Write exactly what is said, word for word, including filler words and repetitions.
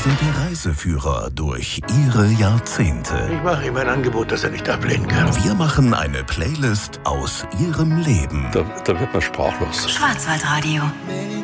sind die Reiseführer durch ihre Jahrzehnte. Ich mache ihm ein Angebot, das er nicht ablehnen kann. Wir machen eine Playlist aus ihrem Leben. Da, da wird man sprachlos. Schwarzwaldradio.